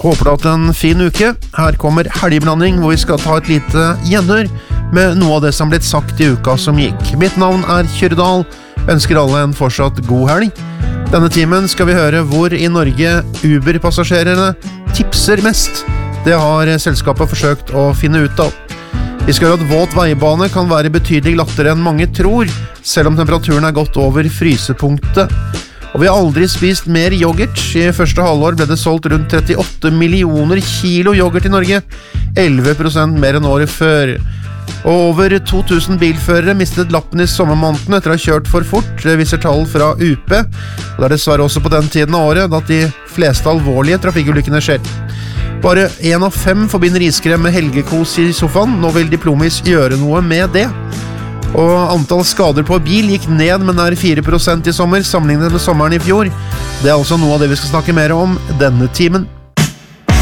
Håper du hatt en fin uke. Her kommer helgeblanding, hvor vi skal ta et lite gjenhør med noe av det som blitt sagt i uka som gikk. Mitt navn Kjørdal. Ønsker alle en fortsatt god helg. Denne timen skal vi høre hvor i Norge Uber-passasjerene tipser mest. Det har selskapet forsøkt å finne ut av. Vi skal høre at våt veibane kan være betydelig glattere enn mange tror, selv om temperaturen gått over frysepunktet. Og vi har aldri spist mer yoghurt. I første halvår ble det solgt rundt 38 millioner kilo yoghurt i Norge, 11% mer enn året før. Og over 2000 bilførere mistet lappen i sommermåneden etter å ha kjørt for fort, det viser tall fra UP. Og det dessverre også på den tiden av året at de fleste alvorlige trafikkulykkene skjer. Bare 1 av 5 forbinder iskrem med helgekos i sofaen. Nå vil Diplomis gjøre noe med det. Og antall skader på bil gikk ned med nær 4% i sommer, sammenlignet med sommeren i fjor. Det altså noe av det vi skal snakke mer om denne timen.